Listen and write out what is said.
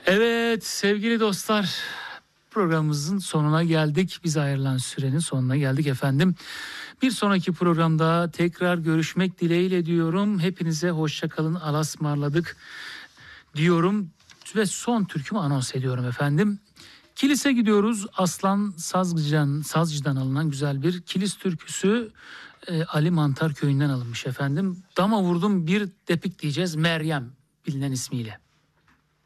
Evet sevgili dostlar, programımızın sonuna geldik. Bize ayrılan sürenin sonuna geldik efendim. Bir sonraki programda tekrar görüşmek dileğiyle diyorum. Hepinize hoşça kalın, Allah'a ısmarladık diyorum ve son türkümü anons ediyorum efendim. Kilise gidiyoruz. Aslan Sazcı'dan alınan güzel bir kilis türküsü, Ali Mantar köyünden alınmış efendim. Dama vurdum bir depik diyeceğiz, Meryem bilinen ismiyle.